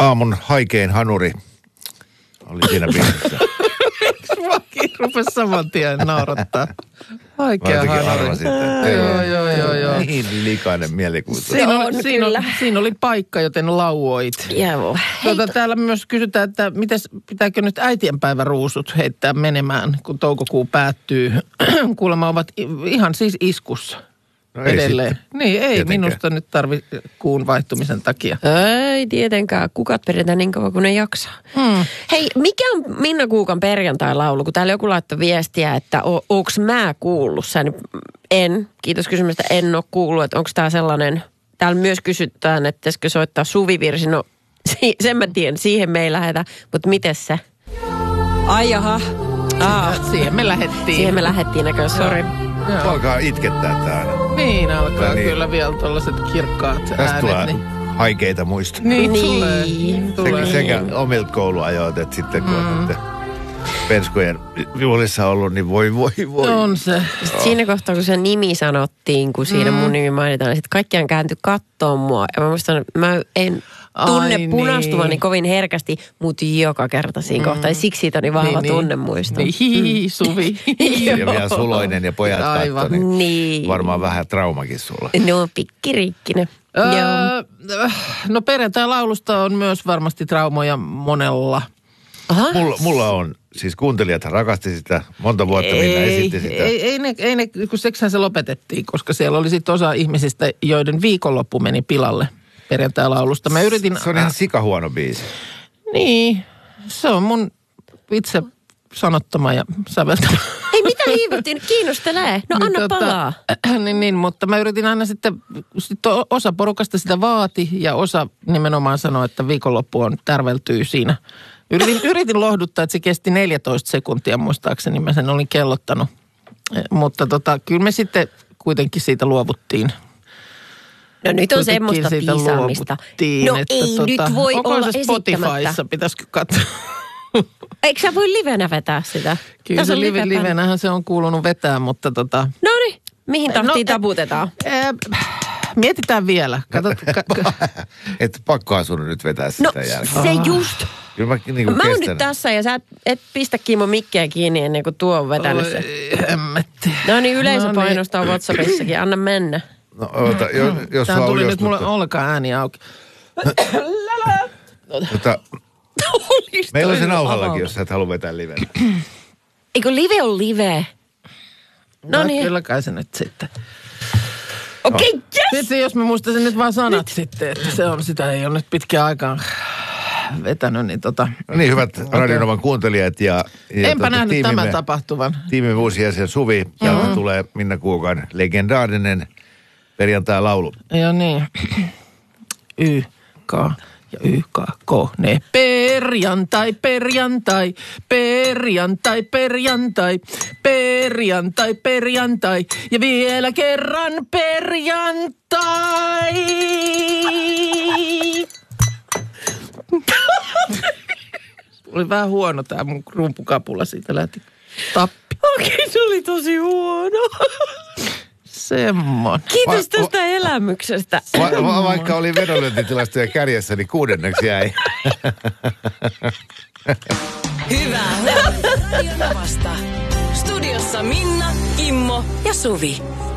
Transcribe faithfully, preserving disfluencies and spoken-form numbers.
aamun haikein hanuri oli siinä biisissä. Mäkin rupesi saman tien naurattaa. Haikea hanuri. Joo, joo, joo, joo. Niin likainen mielikuvitus. Siinä oli, siinä, oli, siinä oli paikka, joten lauoit. Joo. Tuota, täällä myös kysytään, että mites, pitääkö nyt äitienpäiväruusut heittää menemään, kun toukokuu päättyy. Kuulemma ovat ihan siis iskussa. No ei edelleen. sitten. Niin, ei Tietenkään. minusta nyt tarvi kuun vaihtumisen takia. Ei tietenkään. Kukat pidetään niin kauan kuin ne jaksaa. Hmm. Hei, mikä on Minna Kuukan perjantai-laulu? Kun täällä joku laittoi viestiä, että o, onks mä kuullut sen? En. Kiitos kysymystä. En ole kuullut. Että onko tää sellainen... Täällä myös kysytään, että pitäisikö soittaa suvivirsi. No si- sen mä tiedän. Siihen me ei lähetä. Mutta miten se? Ai jaha. Ah, siihen me lähettiin. Siihen me lähettiin näköjään. Sori. Joo. Alkaa itkettää tää aina. Niin alkaa niin. kyllä vielä tuollaiset kirkkaat Tästä äänet. tulee Niin, haikeita muistoja. niin, Niin. tulee. Niin tulee. Sekä omilta kouluajoilta, että sitten kun mm. on penskojen juhlissa ollut, niin voi voi voi. On se. Sitten siinä kohtaa, kun se nimi sanottiin, kun siinä mm. mun nimi mainitaan, niin sitten kaikkiaan kääntyi kattoon mua. Ja mä muistan, mä en tunne Ai punastuvani niin. kovin herkästi, mutta joka kerta siinä mm. kohtaa. Ja siksi siitä on niin vahva Niin, tunnemuisto. Niin, hihi, Suvi. Ja vielä suloinen ja pojat Aivan. kattoi, niin Niin. varmaan vähän traumakin sulla. No, pikkiriikkinen. Joo. Öö, no perjantai-laulusta on myös varmasti traumoja monella. Aha. Mulla, mulla on, siis kuuntelijat rakasti sitä, monta vuotta Minna esitti sitä. Ei, ei, ne, ei ne, kun seksihän se lopetettiin, koska siellä oli sitten osa ihmisistä, joiden viikonloppu meni pilalle perjantai-laulusta. Mä yritin... Se on ihan sikahuono biisi. Niin, se on mun itse sanottama ja säveltämä. Hei, mitä hiivottiin? Kiinnostelee. No anna Niin, palaa. Niin, niin, mutta mä yritin aina sitten, sitten osa porukasta sitä vaati ja osa nimenomaan sanoi, että viikonloppu on tärveltyy siinä. Yritin, yritin lohduttaa, että se kesti neljätoista sekuntia muistaakseni, mä sen olin kellottanut. Eh, Mutta tota, kyllä me sitten kuitenkin siitä luovuttiin. No nyt on Kuitenkin semmoista siitä piisaamista. luovuttiin, No että ei tota, nyt voi onko olla se esittämättä. Spotifyssa, pitäisikö katsoa? Eikö sä voi livenä vetää sitä? Kyllä Tässä se on live, live-bändi. livenähän se on kuulunut vetää, mutta tota... No niin, mihin tahtiin No, taputetaan? Ää, mietitään vielä. Katot, ka, Että pakkohan sun nyt vetää sitä No jälkeen. se just. Kyllä mä niin kuin Mä oon kestän. nyt tässä ja sä et, et pistä Kimmo mikkiä kiinni ennen kuin tuo on vetänyt sen. Hemmetti. No niin, yleisö No niin. painostaa WhatsAppissakin. Anna mennä. No oota, jos, jos Tähän sua tuli nyt mulle ujostuttaa. olkaa ääni auki. Mutta Olis meillä on toi se nauhallakin, avautu. jos sä et halua vetää livenä. Eikö live on live? No niin. Kyllä kai se nyt sitten. Okei, okay, yes! Sitten jos mä muistaisin nyt vaan sanat nyt. Sitten, että se on, sitä ei ole nyt pitkään aikaan vetänyt, niin tota... No niin, hyvät Radionovan kuuntelijat ja... ja Enpä tota, nähnyt tämän tiimimme- tapahtuvan. Tiimimme uusi jäsen Suvi. Täältä Mm-hmm. tulee Minna Kuukan legendaarinen perjantai-laulu. Joo niin. Y, K ja Y, K, K, ne. Perjantai, perjantai, perjantai, perjantai, perjantai, perjantai ja vielä kerran perjantai. Oli vähän huono tää mun rumpukapula, siitä lähti tappi. Okei, okay, se oli tosi huono. Semmoinen. Kiitos Va- tästä elämyksestä. Va- va- vaikka oli vedonlyöntitilastoja kärjessä, niin kuudenneksi jäi. Hyvää huomenta. Radionovasta. Studiossa Minna, Kimmo ja Suvi.